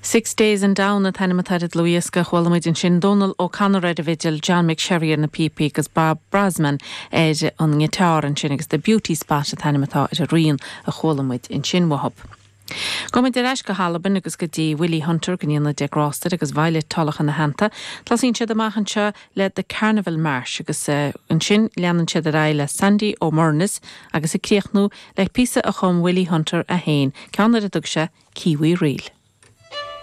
6 days and down at Hanimatad Louiska Hualamid in Shin Donald O'Connor at Vigil, John McSherry and the PP, because Bob Brasman ed on guitar and Shinnigs the beauty spot at Hanimatad at a Rian a Hualamid in Shin Wahop. Gomid de Rashka Halabin agus go dtí Willie Hunter gníanana de Grosted agus Violet Tollach an na Hanta. Tlasín siad amachan seo le the Carnival March agus an sin leanan siad a le Sandy O'Murnis agus a críochnú le písa a chum Willie Hunter a hain. Ceanna a dug se Kiwi Reel.